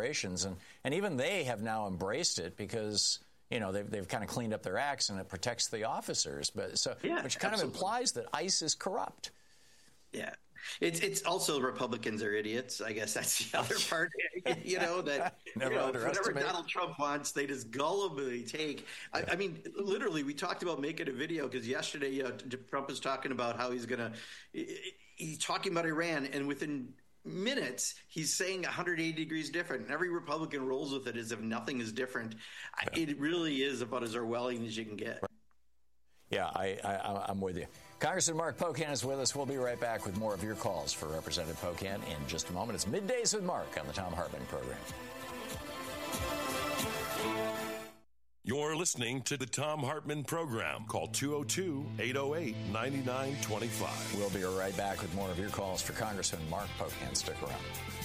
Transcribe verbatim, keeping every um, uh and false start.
corporations. And, and even they have now embraced it because, you know, they've, they've kind of cleaned up their acts and it protects the officers. But so, yeah, which kind absolutely. of implies that ICE is corrupt. Yeah. It's it's also Republicans are idiots. I guess that's the other part, you know, that Never you know, underestimate. whatever Donald Trump wants, they just gullibly take. I, I mean, literally, we talked about making a video because yesterday uh, Trump was talking about how he's going to – he's talking about Iran, and within minutes he's saying one hundred eighty degrees different. And every Republican rolls with it as if nothing is different. Yeah. It really is about as Orwellian as you can get. Yeah, I, I, I'm with you. Congressman Mark Pocan is with us. We'll be right back with more of your calls for Representative Pocan in just a moment. It's Middays with Mark on the Thom Hartmann program. You're listening to the Thom Hartmann program. Call two oh two, eight oh eight, nine nine two five. We'll be right back with more of your calls for Congressman Mark Pocan. Stick around.